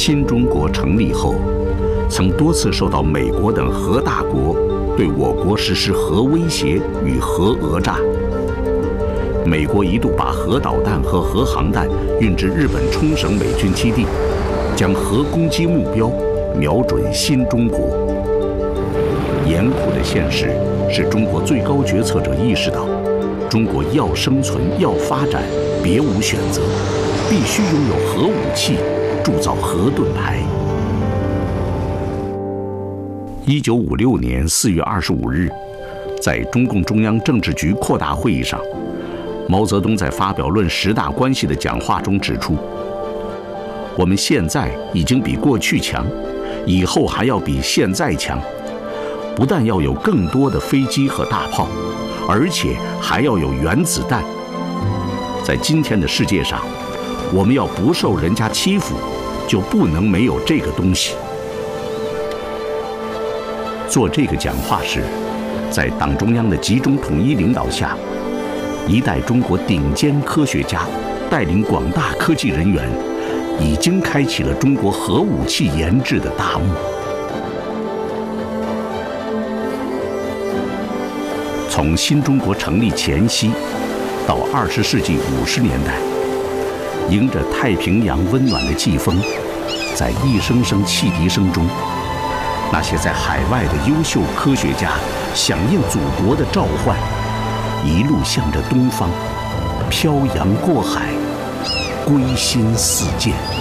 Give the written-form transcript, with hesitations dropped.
新中国成立后，曾多次受到美国等核大国对我国实施核威胁与核讹诈。美国一度把核导弹和核航弹运至日本冲绳美军基地，将核攻击目标瞄准新中国。严酷的现实使中国最高决策者意识到，中国要生存、要发展，别无选择，必须拥有核武器，铸造核盾牌。1956年4月25日，在中共中央政治局扩大会议上，毛泽东在发表论10大关系的讲话中指出，我们现在已经比过去强，以后还要比现在强，不但要有更多的飞机和大炮，而且还要有原子弹。在今天的世界上，我们要不受人家欺负，就不能没有这个东西。做这个讲话时，在党中央的集中统一领导下，一代中国顶尖科学家带领广大科技人员，已经开启了中国核武器研制的大幕。从新中国成立前夕到20世纪50年代，迎着太平洋温暖的季风，在一声声汽笛声中，那些在海外的优秀科学家响应祖国的召唤，一路向着东方，漂洋过海，归心似箭。